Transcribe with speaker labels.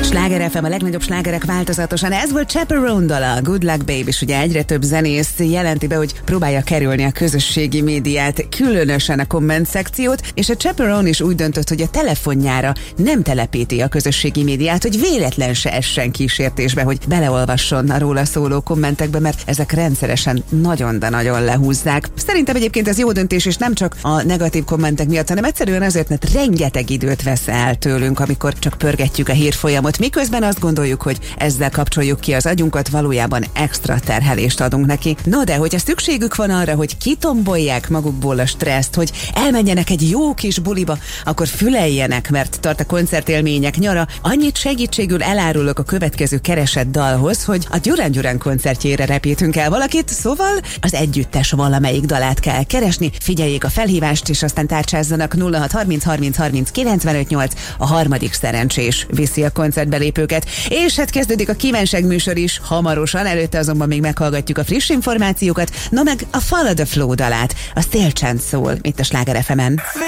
Speaker 1: Sláger FM, a legnagyobb slágerek változatosan. Ez volt Chaperone dala, Good Luck Babe, és ugye egyre több zenész jelenti be, hogy próbálja kerülni a közösségi médiát, különösen a komment szekciót, és a Chaperone is úgy döntött, hogy a telefonjára nem telepíti a közösségi médiát, hogy véletlen se essen kísértésbe, hogy beleolvasson a róla szóló kommentekbe, mert ezek rendszeresen nagyon, de nagyon lehúzzák. Szerintem egyébként ez jó döntés, és nem csak a negatív kommentek miatt, hanem egyszerűen azért, mert rengeteg időt vesz el tőlünk, amikor csak pörgetjük a hírfolyamot, miközben azt gondoljuk, hogy ezzel kapcsoljuk ki az agyunkat, valójában extra terhelést adunk neki. No de, hogyha szükségük van arra, hogy kitombolják magukból a stresszt, hogy elmenjenek egy jó kis buliba, akkor füleljenek, mert tart a koncertélmények nyara. Annyit segítségül elárulok a következő keresett dalhoz, hogy a Duran Duran koncertjére repítünk el valakit, szóval az együttes valamelyik dalát kell keresni, figyeljék a felhívást, és aztán tárcsázzanak 0630 30 30 95 8, a harmadik szerencsés viszi a koncertbelépőket. És hát kezdődik a kívánság műsor is hamarosan, előtte azonban még meghallgatjuk a friss információkat, no meg a Follow the Flow dalát, a Szélcsend szól itt a Sláger FM-en.